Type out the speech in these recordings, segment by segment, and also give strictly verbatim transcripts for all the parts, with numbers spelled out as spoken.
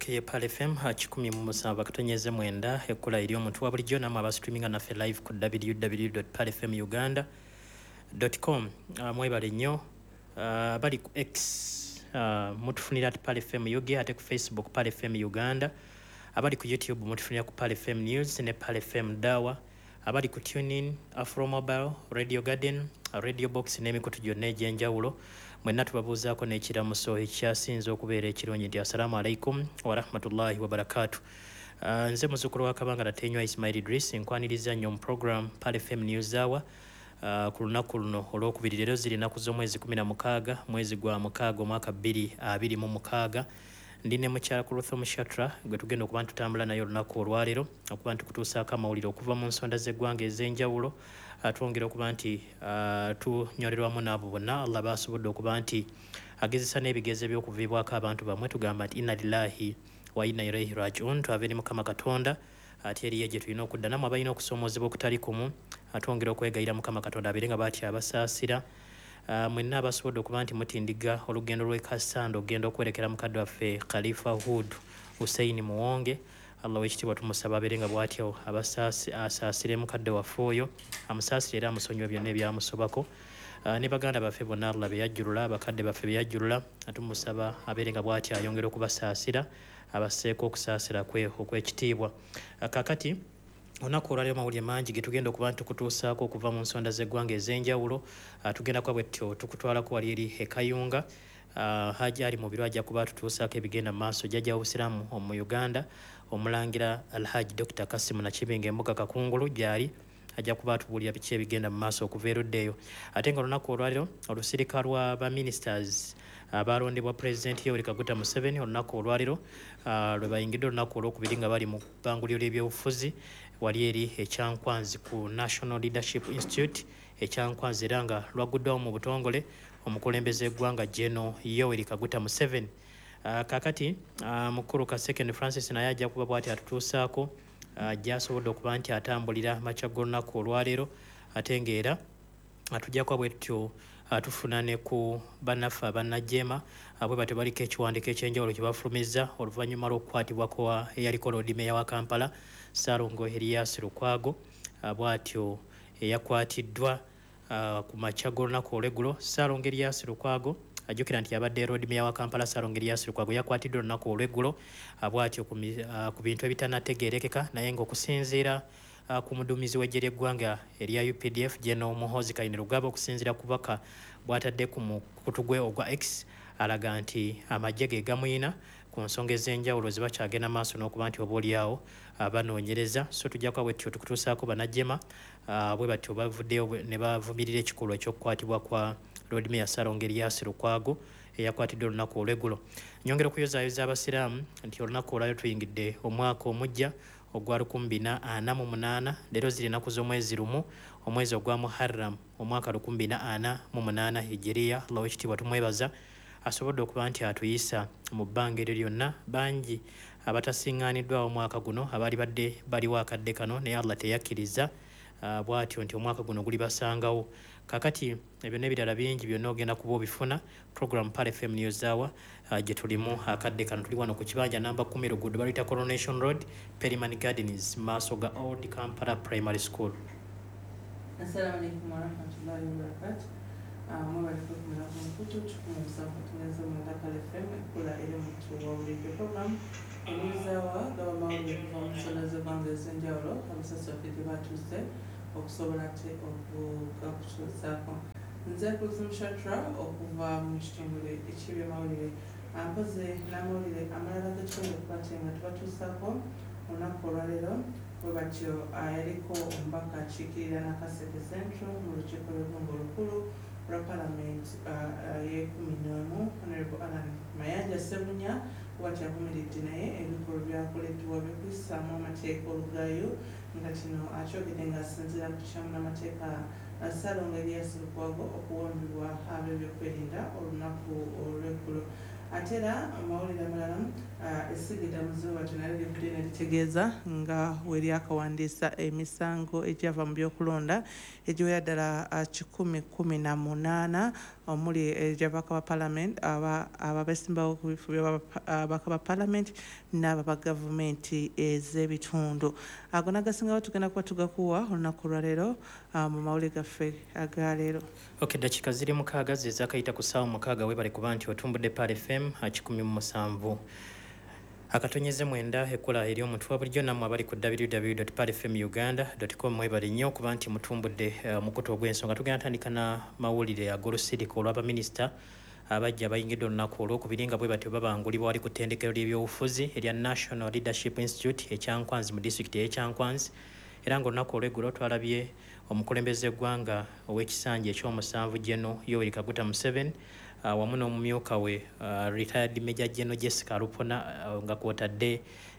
network ye Pal F M kikumi mu musanvu katonyeze mwenda ekula eri omuntu wa bulijjo namwe aba streaming naffe live ku w w w dot pal f m uganda dot com. Uh, mwebale nnyo uh, bali ku X uh, mutufunira at Pal F M Uge ate ku Facebook Pal F M Uganda, abali ku YouTube mutufunira ku Pal F M News ne Pal F M Dawa, abali ku TuneIn, Afro Mobile, Radio Garden, Radio Box n'emikutu gyonna egy'enjawulo. Mwenna tubabuuzaako n'ekiramuso ekyasinze okubeera ekirungi nti assalamu alaikum wa rahmatullahi wa barakatuh. Uh, nze muzzukulu wa Kabanga Natenywa Ismail Idris nkwaniriza nnyo mu program Pal F M News Hour uh, ku lunaku luno olwokubiri. Leero ziri nnaku z'omwezi kumi na mukaaga mwezi gwa mukaaga omwaka bbiri abiri mu mukaaga. Ndi ne mukyala ku Ruth Mushatra gwe tugenda okuba tutambula naye olunaku olwaleero okuba ntukutuusaako amawulire okuva mu nsonda z'eggwanga ez'enjawulo. Atwongera okuba nti uh, tunywererwamu n'abo bonna Allah basobodde okuba nti agezesa n'ebigezo by'okuviibwako abantu bamwe. Tugamba nti inna lillahi wa inna ilaihi rajiun, twava eri Mukama Katonda ate eriye gye tulina okudda. Namwe abalina okusoomoozebwa okutali kumu atwongera okwegayira Mukama Katonda abeere nga baatya abasaasira. Uh, mwenna abasobodde okuba nti mutindiga olugendo lw'e Kasando ogenda okwerekera mukadde waffe Khalifa Hood Hussein Muwonge. Allah w'ekitiibwa tumusaba abeere nga bw'atyo asaasire mukadde waffe oyo, amusaasire era amusonyiwe byonna ebyamusobako. Uh, ne baganda baffe bonna Allah be yajjulula, abakadde baffe be yajjulula, tumusaba abeere nga bw'atyo ayongera okubasaasira, abasseeko okusaasira kwe okw'ekitiibwa. Uh, kakati olunaku olwaleero mawulire mangi ge tugenda okuba ntukutuusaako okuva mu nsonda z'eggwanga ez'enjawulo. Uh, tugenda kwa bwetyo tukutwalako wali eri e Kayunga. Uh, haja ali mu biro ajja kuba tutuusaako ebigenda mu maaso. Jjajja w'obusiraamu mu Uganda omulangira Alhaji Doctor Kasimu Nakibinge embuga Kakungulu gyali ajja kuba atubuulira biki ebigenda mu maaso okuva erudda eyo. Ate nga olunaku olwaleero olusirika lwa ba ministers abalondebwa uh, President Yoweri Kaguta Museveni olunaku olwaleero uh, lwe bayingidde olunaku olwokubiri nga bali mu bbanguliro ly'ebyobufuzi wali eri ekyankwanzi ku National Leadership Institute ekyankwanzi, era nga lwaguddwawo mu butongole omukulembeze eggwanga General Yoweri Kaguta Museveni. Uh, kakati uh, mukulu Kaseke Francis naye ajja kuba bw'ati atutuusaako uh, gy'asobodde okuba nti atambulira makya g'olunaku olwaleero, ate ng'era atujja kwa bwetyo atufuna ne ku bannaffe abannajjeema bwe batyo baliko ekiwandiiko ekyenjawulo kye bafulumizza oluvannyuma lw'okukwatibwako eyaliko Lord Mayor wa Kampala Ssaalongo Erias Lukwago. Uh, bw'atyo eyakwatiddwa uh, ku makya g'olunaku olw'eggulo Ssaalongo Erias Lukwago ajjukira nti yabadde Lord Mayor wa Kampala Ssaalongo Erias Lukwago yakwatiddwa olunaku olw'eggulo uh, bw'atyo ku, uh, ku bintu ebitanategeerekeka, naye ng'okusinziira uh, ku muduumizi w'eggye ly'eggwanga erya U P D F General Muhoozi Kainerugaba, okusinziira ku bubaka bw'atadde ku mukutu gwe ogwa X, alaga nti amagye ge gamuyina ku nsonga ez'enjawulo ze bakyagenda maaso n'okuba nti obaolyawo abanoonyereza. So tujja kwa bwetyo tukutuusaako bannajjema uh, bwe batyo bavuddeyo ne bavumirira ekikolwa eky'okukwatibwa kwa Lord Mayor Ssaalongo Erias Lukwago eyakwatiddwa olunaku olw'eggulo. Nyongera okuyozaayoza abasiraamu nti olunaku olwaleero tuyingidde omwaka omujja ogwa lukumi bina ana mu munaana. Leero ziri ennaku z'omwezi lumu omwezi ogwa Muharram omwaka lukumi bina ana mu munaana Hijiriya. Allah w'ekitiibwa tumwebaza asobodde okuba nti atuyisa mu bbanga eryo lyonna. Bangi abatasiŋŋaaniddwawo omwaka guno abaali badde baliwo akadde kano naye Allah teyakkiriza uh, bw'atyo nti omwaka guno guli basangawo. Kakati ebyo n'ebirala bingi byonna ogenda kuba obifuna program Pal F M News Hour uh, gye tulimu akadde kano. Tuli wano ku kibanja namba kumi luguudo baluyita Coronation Road, Perimani Gardens, maaso ga Old Kampala Primary School. Assalamu alaikum warahmatullahi wabarakatuh. Mwabali kukumira ku mputu chukuma musanvu tuneza mwenda Pal F M kula eri mutu wa ulike program News Hour gaba mawulire kuva mu nsonda z'eggwanga ez'enjawulo abasasi baffe batuuse okusobola ate okugakutuusaako. Nze Ruth Mushatra okuva mu kitongole eky'ebyamawulire mpoze n'amawulire amalala g'ekitongole kubate nga tubatuusaako olunaku olwaleero bwe batyo yaliko omubaka akiikirira Nakaseke Central mu lukiiko lw'eggwanga olukulu lwa Parliament y'ekumi n'omu Honorable Alan Mayanja Ssebunya bw'ati avumiridde naye ebikolwa byakoleddwa by'okuyisaamu amateeka olugaayo nga kino akyogedde ng'asinziira ku kikyamu n'amateeka Ssaalongo Erias Lukwago okuwambibwa ab'ebyokwerinda olunaku olw'eggulo. Ate era amawulire amalala essigida muzibu batyo nalyo livudde ne litegeeza nga weryakawandiisa emisango egyava mu byokulonda egiwera ddala kikumi kumi na munaana omuli ejabaka wa parliament aba ababesimbawo ku bifu by'ababaka ba parliament n'ababa gavumenti ez'ebitundu. Ago nagasingawo tugenda kuba tugakuwa olunaku lwaleero mu mawulire gaffe aga leero. Okay, dakika ziri mukaaga zizakayita ku ssaawa mukaaga webale kuba nti otumbudde P A L F M kikumi mu musanvu akatonyeze mwenda ekkola eri omuntu wa bulijjo nammwe abali ku w w w dot p a l f m uganda dot com mwebale nnyo okuba nti mutumbudde uh, mukutu ogw'ensonga. Tugenda tandika na mawulire ag'olusirika olw'abaminisita abajja bayingidde olunaku olwokubiri nga bwe batyo babangulibwa wali ku ttendekero ly'ebyobufuzi erya National Leadership Institute ekyankwanzi mu disitulikiti ey'ekyankwanzi era ng'olunaku olw'eggulo twalabye omukulembeze eggwanga ow'ekisanja eky'omusanvu General Yoweri Kaguta Museveni uh, wamu n'omumyuka we uh, retired Major General Jessica Rupona uh, nga kwotadde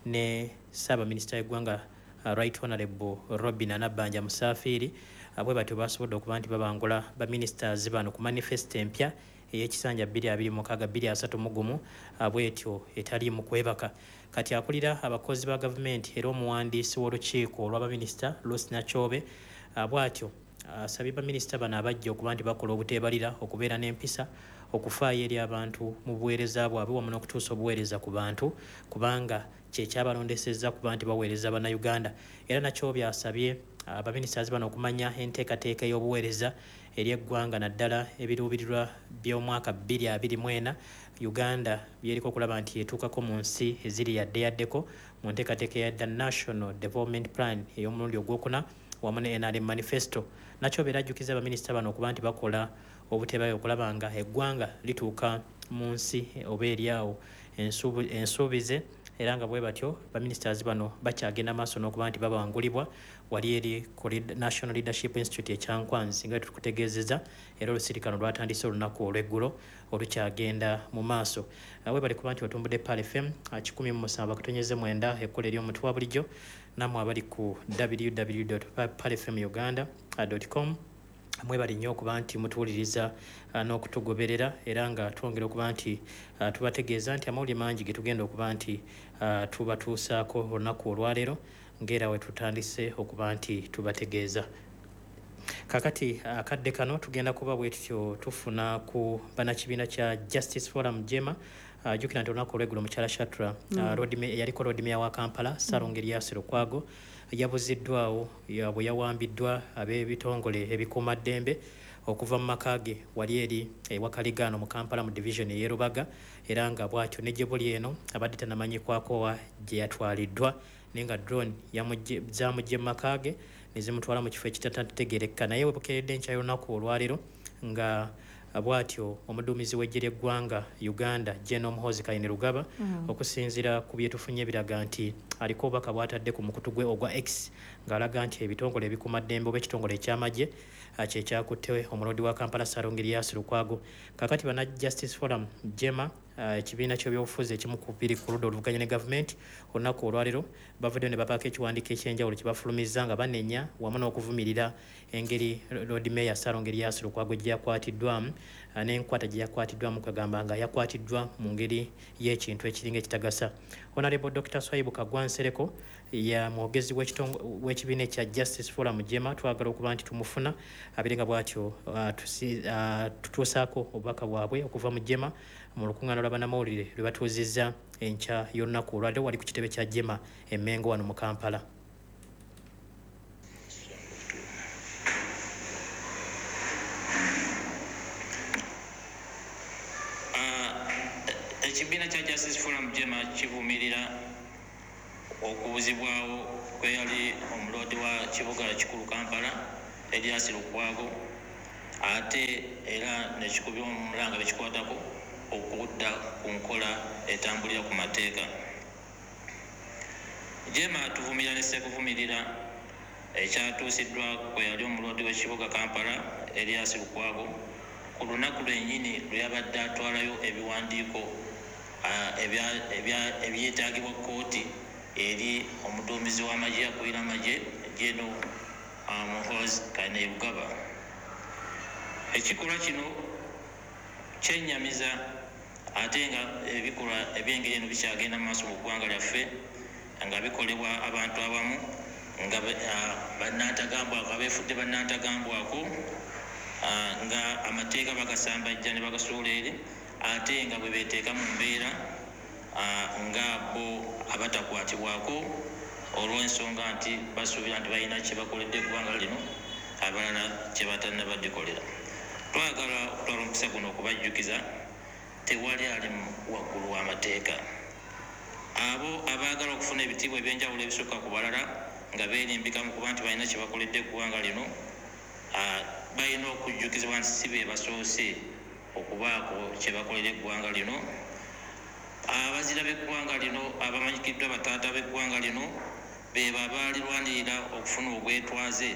ne Ssaabaminisita w'eggwanga uh, Right Honorable Robin Anabanja Musafiri uh, bwe batyo basobodde okuba nti babangula baministers bano ku manifesito empya ey'ekisanja bbiri abiri mukaaga bbiri asatu mu gumu uh, bwetyo etali mu kwebaka. Kati akulira abakozi ba gavumenti era omuwandiisi w'olukiiko olw'abaminisita Lucy Nachobe uh, bw'atyo asabye uh, baminisita bano abajja okuba nti bakola obuteebalira okubeera n'empisa okufaayo eri abantu mu buweereza bwabwe wamu n'okutuusa obuweereza ku bantu kubanga kyekyabalondesezza kuba nti baweereza bannayuganda. Era Nachobe asabye abaminisita uh, bano okumanya enteekateeka y'obuweereza eri eggwanga naddala ebiruubirirwa by'omwaka bbiri abiri mu ena Uganda byeriko okulaba nti etuukako mu nsi eziri yadde yaddeko mu nteekateeka ya The National Development Plan ey'omulundi ogwokuna wamu ne N R M Manifesto. Nachobe ajjukiza abaminisita bano okuba nti bakola obuteebayo okulaba nga eggwanga lituuka mu nsi oba eryawo ensuubize era nga bwe batyo baminisiters bano bakyagenda maaso n'okuba nti babangulibwa wali eri ku National Leadership Institute ekyankwanzi nga tukutegeezeza era olusirikano lwatandise olunaku olw'eggulo olukyagenda mu maaso. Bwe bali kuba nti otumbudde P A L F M kikumi mu musanvu akatonyeze mwenda ekkola eri omuntu wa bulijjo nammwe abali ku w w w dot p a l f m uganda dot com mwebali nnyo okuba nti mutuwuliriza uh, n'okutugoberera era nga twongera okuba nti uh, tubategeeza nti amawulire mangi ge tugenda okuba nti uh, tubatuusaako olunaku olwaleero ng'era we tutandise okuba nti tubategeeza. Kakati akadde uh, kano tugenda kuba bwe tutyo tufuna ku bannakibiina kya Justice Forum Jema uh, jjukira nti olunaku olw'eggulo mukyala Shatra uh, mm. yaliko road mayor wa Kampala Sarungi Elias Lukwago yabuziddwawo bwe yawambiddwa ab'ebitongole ebikuumaddembe okuva mu maka ge wali eri ewakaligaano mu Kampala mu division ey'e Rubaga era nga bw'atyo ne gye buli eno abadde tanamanyikwaako wa gye yatwaliddwa naye nga drone zaamugye mu maka ge ne zimutwala mu kifo ekitategeerekeka. Naye we bukeeredde enkya y'olunaku olwaleero nga bw'atyo omuduumizi w'eggye ly'eggwanga Uganda General Muhoozi Kainerugaba mm. okusinziira ku byetufunye biraga nti aliko obubaka bw'atadde ku mukutu gwe ogwa X ng'alaga nti ebitongole ebikuumaddembe oba ekitongole ekyamagye kye kyakutte omulodi wa Kampala Sarungi Elias Lukwago. Kakati bana Justice Forum Jema ekibiina ky'ebyobufuzi ekimu ku bbiri ku ludda oluvuganya ne gavumenti olunaku olwaleero bavuddeyo ne bapaako ekiwandiiko eky'enjawulo kye bafulumizza nga banenya wamu n'okuvumirira engeri Lord Mayor Sarungi Elias Lukwago gye yakwatiddwamu n'enkwata gye yakwatiddwamu kagamba nga yakwatiddwa mu ngeri y'ekintu ekiringa ekitagasa. Honorable Doctor Swaibu Kagwa Nsereko ya mwogezi w'ekibiina ekya Justice Forum Jema twagala okuba nti tumufuna abirenga bw'atyo uh, uh, tutuusaako obubaka bwabwe okuva mu Jema mu lukuŋŋaana lw'abannamawulire lwe batuuzizza enkya y'olunaku olwaleero wali ku kitebe kya Jema e Mengo wano mu Kampala. Ekibiina kya Justice Forum Jema kivumirira okubuzibwawo kwe yali omulodi wa kibuga kikulu Kampala Elias Lukwago ate era nekikubya omulanga bekikwatako okudda ku nkola etambulira ku mateeka. Jema tuvumirira ne sekuvumirira ekyatuusiddwa kwe yali omulodi w'ekibuga Kampala Elias Lukwago ku lunaku lwennyini lwe yabadde atwalayo ebiwandiiko ebyetaagibwa kkooti eri omuduumizi w'amagye akulira amagye General Muhoozi Kainerugaba. Ekikolwa kino kyennyamiza ate nga ebikolwa ebyengeri eno bikyagenda mu maaso mu ggwanga lyaffe nga bikolebwa abantu abamu nga bannantagambwako abeefudde bannantagambwako uh, nga amateeka bagasambajja ne bagasuula eri ate nga bwe beteeka mu mbeera uh, nga bo abatakwatibwako olw'ensonga nti basuubira nti balina kye bakoledde eggwanga lino abalala kye batannabadikolera. Twagala okutwala omukisa guno okubajjukiza tewali ali waggulu w'amateeka. Abo abaagala okufuna ebitiibwa ebyenjawulo ebisukka ku balala nga beerimbika mu kuba nti balina kye bakoledde eggwanga lino balina okujjukizibwa nti si be basoose okubaako kye bakolera eggwanga lino. Abazira b'eggwanga lino abamanyikiddwa bataata b'eggwanga lino be babaalirwanirira okufuna obwetwaze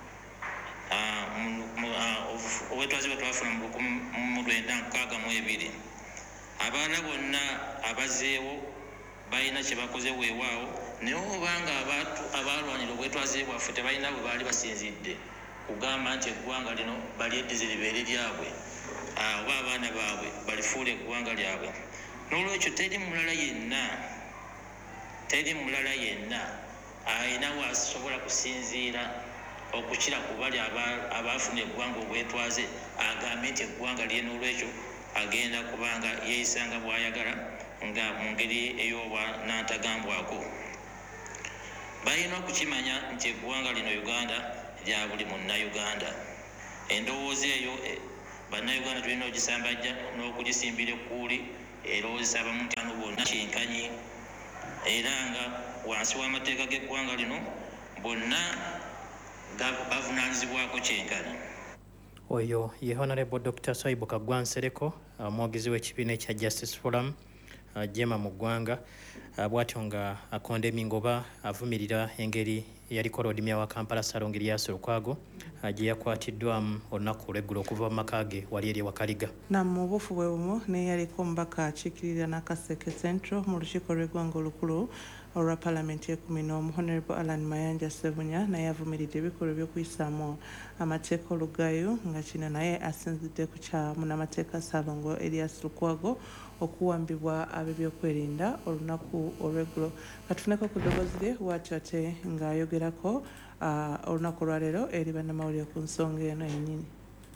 obwetwaze bwe twafuna mu lukumi lwenda nkaaga mu ebiri. Abaana bonna abazeewo balina kye bakoze weewaawo, naye obanga abaalwanira obwetwaze bwaffe tebalina bwe baali basinzidde kugamba nti eggwanga lino balyeddize libeere lyabwe oba abaana baabwe balifuula eggwanga lyabwe. N'olwekyo teri mulala yenna teri mulala yenna alina wasobola kusinziira okukira ku bali abaafuna eggwanga obwetwaze agambe nti eggwanga lye n'olwekyo agenda kubanga yeeyisanga bw'ayagala nga mu ngeri ey'obwa n'antagambwako. Balina okukimanya nti eggwanga lino Uganda lya buli munnayuganda. Endowooza eyo bannayuganda tulina ogisambajja n'okugisimbira ekkuuli erowoozesa abamu nti ano bonna kyenkanyi era nga wansi w'amateeka g'eggwanga lino bonna bavunaanyizibwako kyenkanyi. Oyo ye Honorable Doctor Swaibu Kaggwa Nsereko, omwogezi w'ekibiina ekya Justice Forum Jema mu ggwanga, bw'atyo nga akonda emingoba avumirira engeri yaliko Lodimya wa Kampala Ssaalongo Erias Lukwago gye yakwatiddwamu olunaku olw'eggulo okuva mu maka ge wali eri Wakaliga. Na mu bufu bwe bumu ne yaliko omubaka akiikirira n'Akaseke Central mu lukiiko lw'eggwanga olukulu olwa Paalamenti ekumi n'omu Honorable Alan Mayanja Ssebunya naye avumiridde ebikolwa by'okuyisaamu amateeka olugayo nga kino naye asinzidde ku kya munnamateeka Ssaalongo Erias Lukwago okuwambibwa ab'ebyokwerinda olunaku olw'eggulo. Katufuneko ku ddoboozi lye bw'atyo ate ng'ayogerako olunaku olwaleero eri bannamawulire ku nsonga eno yennyini.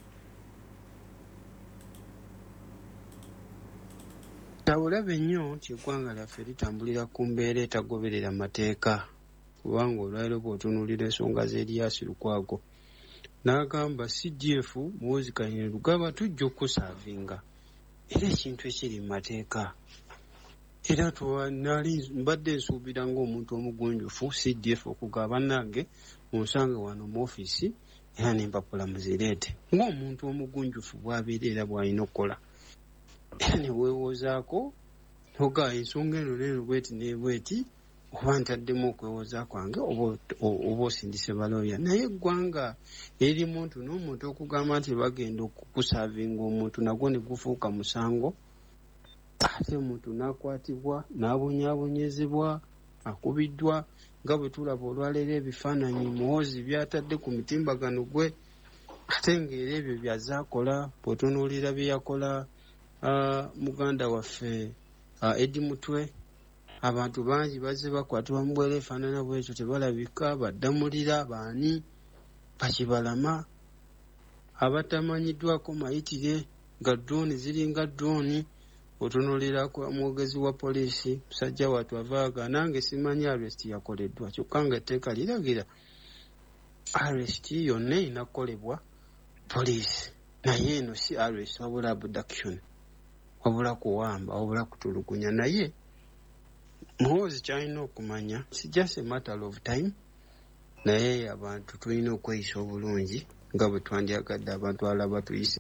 Tabulabe nnyo nti eggwanga lyaffe litambulira ku mbeera etagoberera mateeka, kubanga olwaleero bw'otunuulira ensonga z'Erias Lukwago n'agamba C D F Muhoozi Kayini Lugaba tujja okusaavinga era ekintu ekiri mu mateeka. Era nali mbadde nsuubira ng'omuntu omugunjufu C D F okugaba bannange munsange wano mu ofiisi era n'empapula muzireete ng'omuntu omugunjufu bw'abeera era bw'alina okukola. Era ne weewoozaako nogaa ensonga eno neeno bweti ne bweti oba ntaddemu okwewooza kwange oba osindise balooya. Naye eggwanga eririmu nti n'omuntu okugamba nti bagenda okukusaavinga omuntu nagwo ne gufuuka musango, ate omuntu n'akwatibwa n'abonyaabonyezebwa akubiddwa nga bwe tulaba olwaleero ebifaananyi Muhoozi by'atadde ku mitimbagano gwe, ate ng'era ebyo byazaakola bw'otunuulira bye yakola muganda waffe Eddie Mutwe. Abantu bangi bazze bakwatibwa mu bwera efaanana bwekyo tebalabika, baddamulira baani bakibalama abatamanyiddwako mayitire nga drooni ziringa drooni. Otunuulira omwogezi wa poliisi musajja wattu avaaga nange simanyi arrest yakoleddwa, kyokka nga etteeka liragira arrest yonna erina kukolebwa poliisi, naye eno si arrest wabula abduction, wabula kuwamba, wabula kutulugunya. Naye Muhoozi kyalina okumanya si just a matter of time, naye abantu tulina okweyisa obulungi nga bwe twandyagadde abantu alaba tuyise.